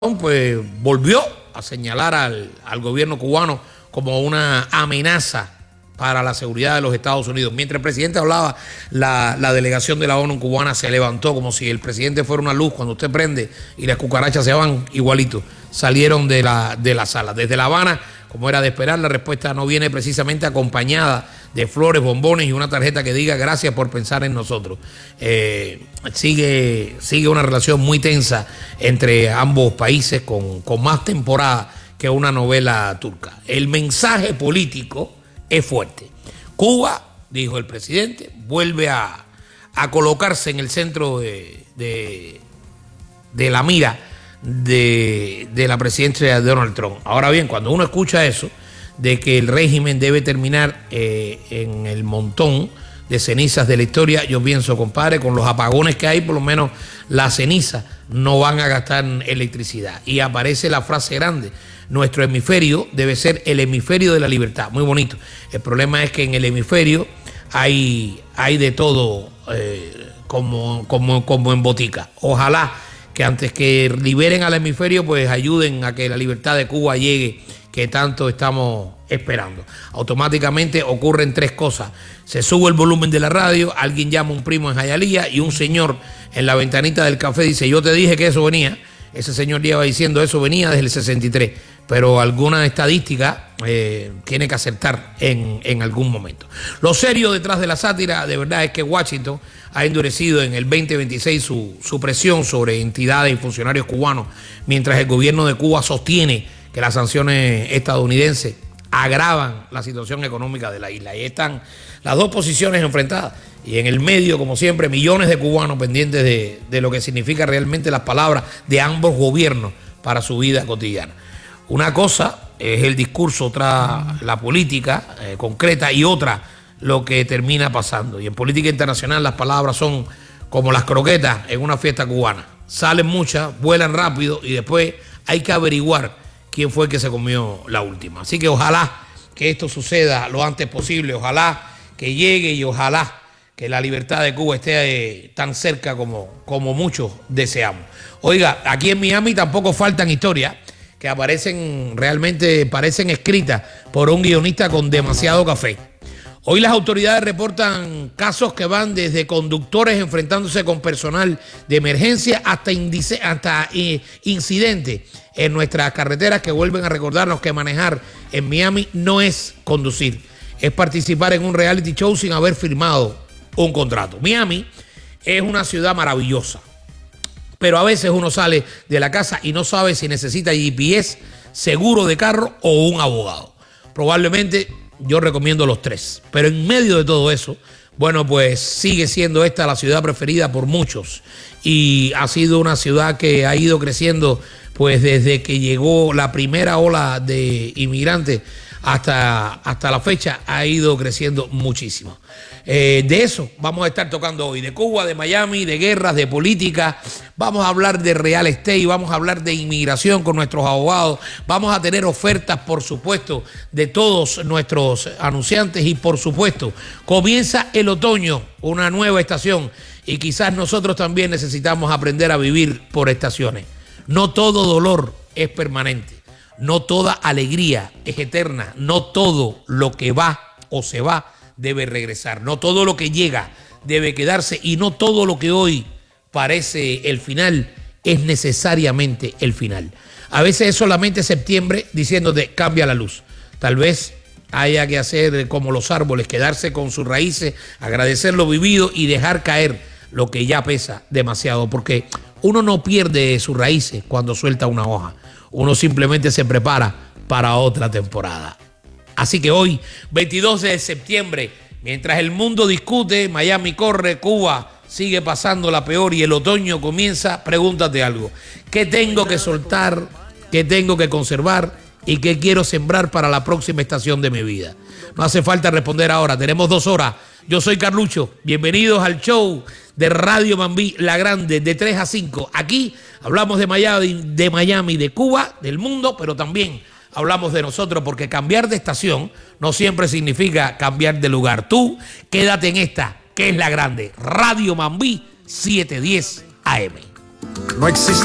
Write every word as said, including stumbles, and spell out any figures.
pues volvió a señalar al, al gobierno cubano como una amenaza para la seguridad de los Estados Unidos. Mientras el presidente hablaba, la, la delegación de la ONU cubana se levantó como si el presidente fuera una luz. Cuando usted prende y las cucarachas se van igualito, salieron de la, de la sala. Desde La Habana, como era de esperar, la respuesta no viene precisamente acompañada de flores, bombones y una tarjeta que diga gracias por pensar en nosotros. Eh, sigue, sigue una relación muy tensa entre ambos países con, con más temporada que una novela turca. El mensaje político es fuerte. Cuba, dijo el presidente, vuelve a, a colocarse en el centro de, de, de la mira de, de la presidencia de Donald Trump. Ahora bien, cuando uno escucha eso, de que el régimen debe terminar eh, en el montón de cenizas de la historia, yo pienso, compadre, con los apagones que hay, por lo menos las cenizas no van a gastar electricidad. Y aparece la frase grande: nuestro hemisferio debe ser el hemisferio de la libertad. Muy bonito. El problema es que en el hemisferio hay, hay de todo eh, como, como, como en botica. Ojalá que antes que liberen al hemisferio, pues ayuden a que la libertad de Cuba llegue, que tanto estamos esperando. Automáticamente ocurren tres cosas: se sube el volumen de la radio, alguien llama a un primo en Hialeah y un señor en la ventanita del café dice: yo te dije que eso venía. Ese señor lleva diciendo eso venía desde el sesenta y tres, pero alguna estadística eh, tiene que acertar en, en algún momento. Lo serio detrás de la sátira, de verdad, es que Washington ha endurecido en el veinte veintiséis su, su presión sobre entidades y funcionarios cubanos, mientras el gobierno de Cuba sostiene que las sanciones estadounidenses agravan la situación económica de la isla. Y están las dos posiciones enfrentadas. Y en el medio, como siempre, millones de cubanos pendientes de, de lo que significa realmente las palabras de ambos gobiernos para su vida cotidiana. Una cosa es el discurso, otra la política eh, concreta, y otra lo que termina pasando. Y en política internacional las palabras son como las croquetas en una fiesta cubana. Salen muchas, vuelan rápido y después hay que averiguar quién fue el que se comió la última. Así que ojalá que esto suceda lo antes posible, ojalá que llegue y ojalá que la libertad de Cuba esté eh, tan cerca como, como muchos deseamos. Oiga, aquí en Miami tampoco faltan historias que aparecen, realmente parecen escritas por un guionista con demasiado café. Hoy las autoridades reportan casos que van desde conductores enfrentándose con personal de emergencia hasta, índice, hasta eh, incidentes en nuestras carreteras que vuelven a recordarnos que manejar en Miami no es conducir, es participar en un reality show sin haber firmado un contrato. Miami es una ciudad maravillosa, pero a veces uno sale de la casa y no sabe si necesita G P S, seguro de carro o un abogado. Probablemente yo recomiendo los tres, pero en medio de todo eso, bueno, pues sigue siendo esta la ciudad preferida por muchos y ha sido una ciudad que ha ido creciendo pues desde que llegó la primera ola de inmigrantes hasta, hasta la fecha, ha ido creciendo muchísimo. Eh, de eso vamos a estar tocando hoy, de Cuba, de Miami, de guerras, de política. Vamos a hablar de real estate, vamos a hablar de inmigración con nuestros abogados, vamos a tener ofertas, por supuesto, de todos nuestros anunciantes y, por supuesto, comienza el otoño, una nueva estación, y quizás nosotros también necesitamos aprender a vivir por estaciones. No todo dolor es permanente, no toda alegría es eterna, no todo lo que va o se va debe regresar, no todo lo que llega debe quedarse, y no todo lo que hoy parece el final es necesariamente el final. A veces es solamente septiembre diciéndote cambia la luz. Tal vez haya que hacer como los árboles, quedarse con sus raíces, agradecer lo vivido y dejar caer lo que ya pesa demasiado, porque uno no pierde sus raíces cuando suelta una hoja, uno simplemente se prepara para otra temporada. Así que hoy, veintidós de septiembre, mientras el mundo discute, Miami corre, Cuba sigue pasando la peor y el otoño comienza, pregúntate algo: ¿qué tengo que soltar, qué tengo que conservar y qué quiero sembrar para la próxima estación de mi vida? No hace falta responder ahora, tenemos dos horas. Yo soy Carlucho, bienvenidos al show de Radio Mambí, La Grande, de tres a cinco. Aquí hablamos de Miami, de Miami, de Cuba, del mundo, pero también hablamos de nosotros, porque cambiar de estación no siempre significa cambiar de lugar. Tú quédate en esta, que es La Grande, Radio Mambí, setecientos diez A M. No existe